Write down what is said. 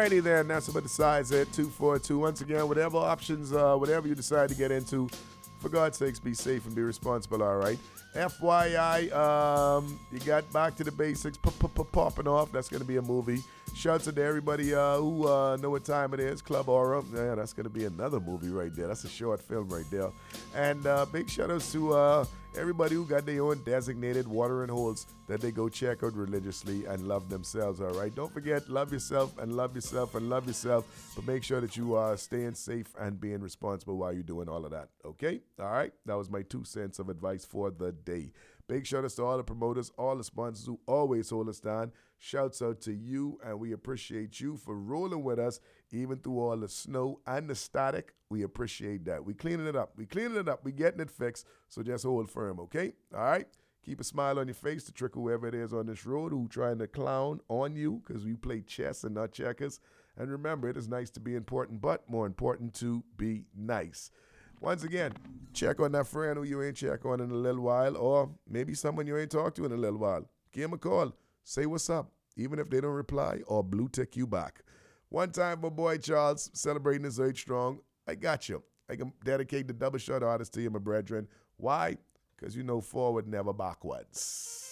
Alrighty then, that's about the size at 242. Once again, whatever options, whatever you decide to get into, for God's sakes, be safe and be responsible, all right? FYI, you got Back to the Basics popping off. That's going to be a movie. Shouts out to everybody who know what time it is. Club Aura. Yeah, that's going to be another movie right there. That's a short film right there. And big shout outs to everybody who got their own designated watering holes that they go check out religiously and love themselves, all right? Don't forget, love yourself and love yourself and love yourself, but make sure that you are staying safe and being responsible while you're doing all of that, okay? All right? That was my 2 cents of advice for the day. Big shout outs to all the promoters, all the sponsors who always hold us down. Shouts out to you, and we appreciate you for rolling with us, even through all the snow and the static. We appreciate that. We cleaning it up. We getting it fixed, so just hold firm, okay? All right? Keep a smile on your face to trick whoever it is on this road who trying to clown on you, because we play chess and not checkers. And remember, it is nice to be important, but more important to be nice. Once again, check on that friend who you ain't check on in a little while, or maybe someone you ain't talked to in a little while. Give them a call. Say what's up, even if they don't reply or blue tick you back. One time for boy Charles, celebrating his age strong. I got you. I can dedicate the double shot artist to you, my brethren. Why? Because you know forward, never backwards.